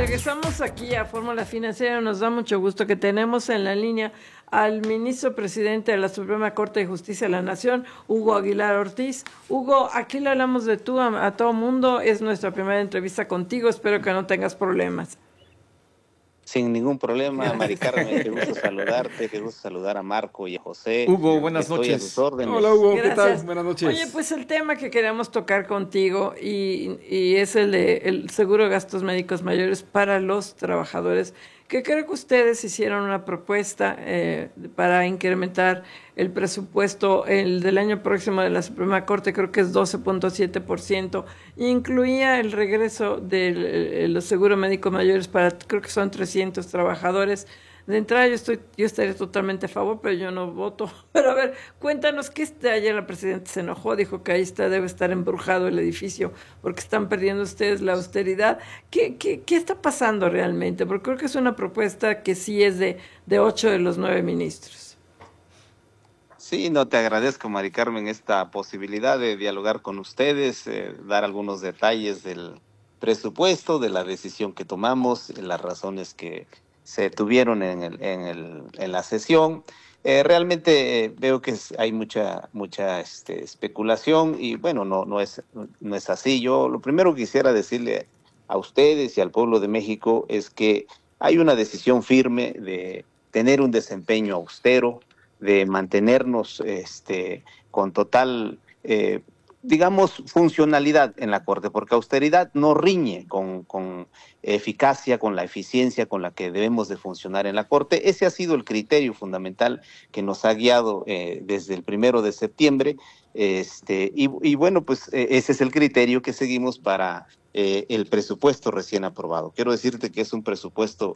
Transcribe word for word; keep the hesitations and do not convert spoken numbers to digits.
Regresamos aquí a Fórmula Financiera. Nos da mucho gusto que tenemos en la línea al ministro presidente de la Suprema Corte de Justicia de la Nación, Hugo Aguilar Ortiz. Hugo, aquí le hablamos de tú a, a todo mundo. Es nuestra primera entrevista contigo. Espero que no tengas problemas. Sin ningún problema, Mari Carmen, qué gusto saludarte, qué gusto saludar a Marco y a José. Hugo, buenas Estoy noches. A sus órdenes. Hola, Hugo, Gracias. ¿qué tal? Buenas noches. Oye, pues el tema que queremos tocar contigo y, y es el de el seguro de gastos médicos mayores para los trabajadores, que creo que ustedes hicieron una propuesta eh, para incrementar el presupuesto el del año próximo de la Suprema Corte, creo que es doce punto siete por ciento, incluía el regreso de los seguros médicos mayores para, creo que son trescientos trabajadores. De entrada yo estoy, yo estaría totalmente a favor, pero yo no voto. Pero a ver, cuéntanos, ¿qué está ayer la presidenta se enojó? Dijo que ahí está, debe estar embrujado el edificio porque están perdiendo ustedes la austeridad. ¿Qué, qué, qué está pasando realmente? Porque creo que es una propuesta que sí es de, de ocho de los nueve ministros. Sí, no, te agradezco, Mari Carmen, esta posibilidad de dialogar con ustedes, eh, dar algunos detalles del presupuesto, de la decisión que tomamos, las razones que se tuvieron en, el, en, el, en la sesión. Eh, realmente eh, veo que es, hay mucha mucha este, especulación y bueno, no, no, es, no es así. Yo lo primero que quisiera decirle a ustedes y al pueblo de México es que hay una decisión firme de tener un desempeño austero, de mantenernos este, con total, eh, digamos, funcionalidad en la Corte, porque austeridad no riñe con, con eficacia, con la eficiencia con la que debemos de funcionar en la Corte. Ese ha sido el criterio fundamental que nos ha guiado eh, desde el primero de septiembre, este, y, y bueno, pues eh, ese es el criterio que seguimos para eh, el presupuesto recién aprobado. Quiero decirte que es un presupuesto